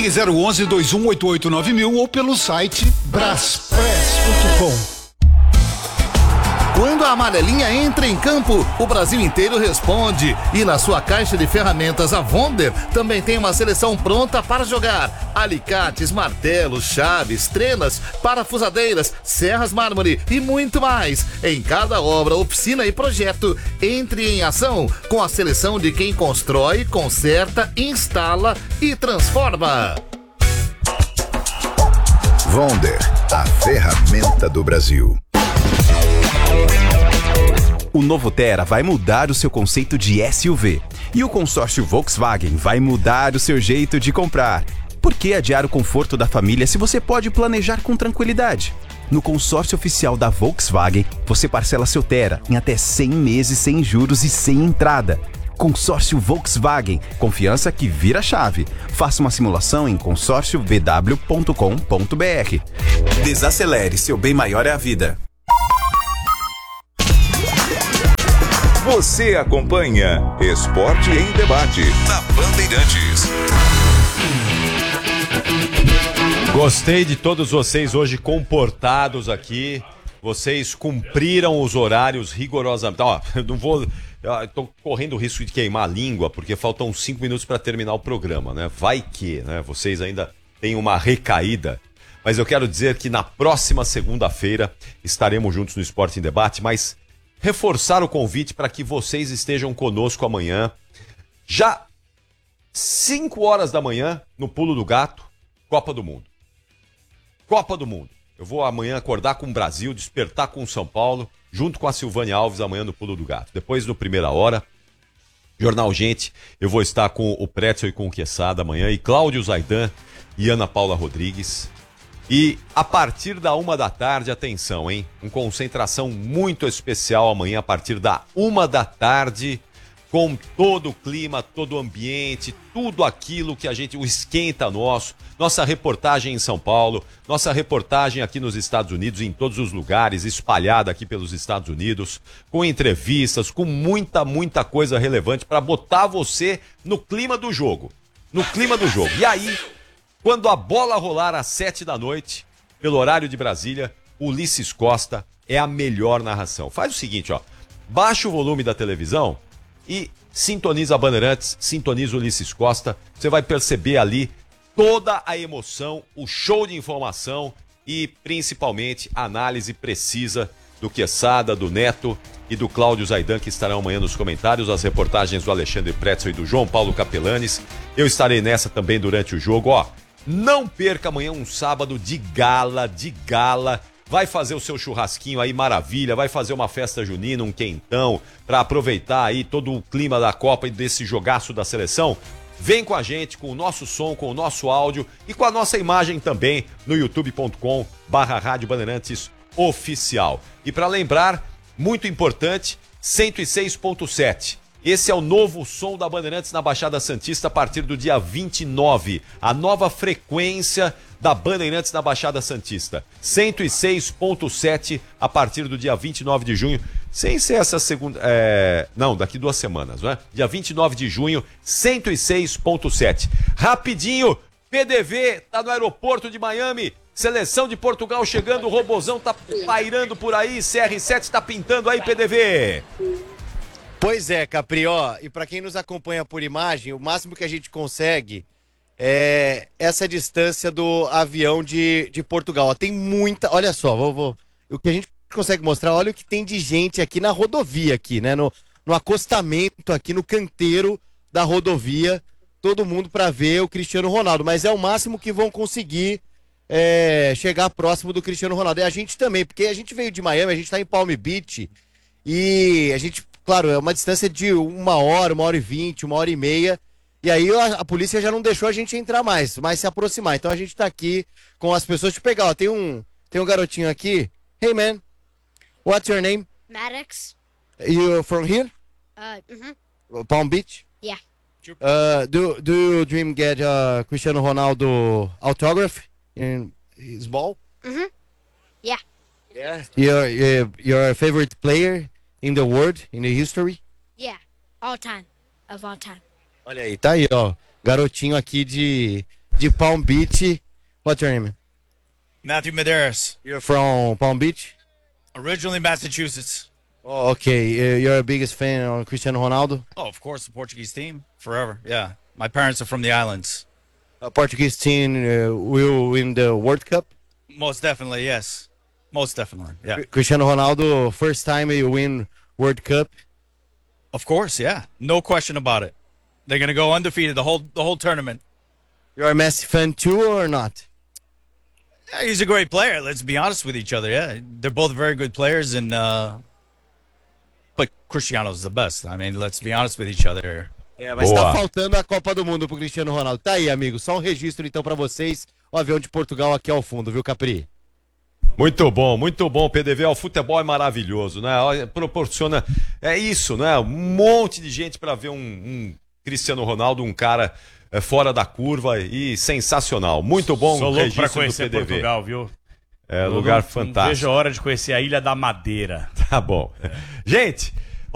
Ligue 011-2188-9000 ou pelo site braspress.com. Quando a amarelinha entra em campo, o Brasil inteiro responde. E na sua caixa de ferramentas, a Wonder também tem uma seleção pronta para jogar. Alicates, martelos, chaves, trenas, parafusadeiras, serras mármore e muito mais. Em cada obra, oficina e projeto, entre em ação com a seleção de quem constrói, conserta, instala e transforma. Wonder, a ferramenta do Brasil. O novo Tera vai mudar o seu conceito de SUV. E o consórcio Volkswagen vai mudar o seu jeito de comprar. Por que adiar o conforto da família se você pode planejar com tranquilidade? No consórcio oficial da Volkswagen, você parcela seu Tera em até 100 meses sem juros e sem entrada. Consórcio Volkswagen, confiança que vira chave. Faça uma simulação em consórciovw.com.br. Desacelere, seu bem maior é a vida. Você acompanha Esporte em Debate na Bandeirantes. Gostei de todos vocês hoje comportados aqui. Vocês cumpriram os horários rigorosamente. Ó, eu não vou. Estou correndo o risco de queimar a língua, porque faltam 5 minutos para terminar o programa, né? Vai que, né? Vocês ainda têm uma recaída. Mas eu quero dizer que na próxima segunda-feira estaremos juntos no Esporte em Debate, mas reforçar o convite para que vocês estejam conosco amanhã, já 5 horas da manhã, no Pulo do Gato, Copa do Mundo. Copa do Mundo. Eu vou amanhã acordar com o Brasil, despertar com o São Paulo, junto com a Silvânia Alves amanhã no Pulo do Gato. Depois, no Primeira Hora, Jornal Gente, eu vou estar com o Pretzel e com o Quesada amanhã, e Cláudio Zaidan e Ana Paula Rodrigues. E a partir da 1h, atenção, hein? Uma concentração muito especial amanhã, a partir da 1h, com todo o clima, todo o ambiente, tudo aquilo que a gente, o esquenta nosso, nossa reportagem em São Paulo, nossa reportagem aqui nos Estados Unidos, em todos os lugares, espalhada aqui pelos Estados Unidos, com entrevistas, com muita coisa relevante para botar você no clima do jogo. No clima do jogo. E aí, quando a bola rolar às 7h, pelo horário de Brasília, Ulisses Costa é a melhor narração. Faz o seguinte, ó, baixa o volume da televisão e sintoniza a Bandeirantes, sintoniza o Ulisses Costa, você vai perceber ali toda a emoção, o show de informação e principalmente a análise precisa do Quesada, do Neto e do Cláudio Zaidan, que estarão amanhã nos comentários, as reportagens do Alexandre Pretzel e do João Paulo Capelanes. Eu estarei nessa também durante o jogo, ó. Não perca amanhã um sábado de gala, vai fazer o seu churrasquinho aí, maravilha, vai fazer uma festa junina, um quentão, para aproveitar aí todo o clima da Copa e desse jogaço da seleção. Vem com a gente, com o nosso som, com o nosso áudio e com a nossa imagem também no youtube.com/Rádio Bandeirantes Oficial. E para lembrar, muito importante, 106.7. Esse é o novo som da Bandeirantes na Baixada Santista a partir do dia 29. A nova frequência da Bandeirantes na Baixada Santista. 106.7 a partir do dia 29 de junho. Sem ser essa segunda... Não, daqui 2 semanas, não é? Dia 29 de junho, 106.7. Rapidinho, PDV tá no aeroporto de Miami. Seleção de Portugal chegando, o Robozão tá pairando por aí. CR7 tá pintando aí, PDV. Pois é, Capri, ó, e para quem nos acompanha por imagem, o máximo que a gente consegue é essa distância do avião de Portugal. Ó, tem muita, olha só, o que a gente consegue mostrar, olha o que tem de gente aqui na rodovia, aqui, né, no acostamento aqui, no canteiro da rodovia, todo mundo para ver o Cristiano Ronaldo, mas é o máximo que vão conseguir chegar próximo do Cristiano Ronaldo. E a gente também, porque a gente veio de Miami, a gente tá em Palm Beach, e a gente... Claro, é uma distância de 1h, 1h20, 1h30. E aí a polícia já não deixou a gente entrar mais se aproximar. Então a gente tá aqui com as pessoas. Deixa eu pegar, ó. Tem um garotinho aqui. Hey, man. What's your name? Maddox. You from here? Palm Beach? Yeah. Do you dream get Cristiano Ronaldo autograph in his ball? Yeah. Yeah. Your favorite player in the world, in the history? Yeah. All time. Of all time. Olha aí, tá aí, ó. Garotinho aqui de de Palm Beach. What's your name? Matthew Medeiros, You're from Palm Beach? originally Massachusetts. Oh, okay. You're a biggest fan of Cristiano Ronaldo? Oh, of course, the Portuguese team forever. Yeah, my parents are from the islands. A Portuguese team will win the World Cup? Most definitely, yes. Most definitely, yeah. Cristiano Ronaldo, first time he win World Cup? Of course, yeah. No question about it. They're gonna go undefeated the whole tournament. You're a Messi fan too or not? Yeah, he's a great player. Let's be honest with each other. Yeah, they're both very good players, and but Cristiano's the best. I mean, let's be honest with each other. Mas Boa. tá faltando a Copa do Mundo pro Cristiano Ronaldo. Tá aí, amigo. Só um registro então pra vocês. O avião de Portugal aqui ao fundo, viu, Capri? Muito bom, PDV. O futebol é maravilhoso, né? Olha, proporciona. É isso, né? Um monte de gente para ver um Cristiano Ronaldo, um cara fora da curva e sensacional. Muito bom. Sou louco pra registro do conhecer PDV. Portugal, viu? É lugar Não fantástico. vejo a hora de conhecer a Ilha da Madeira. Tá bom. Gente,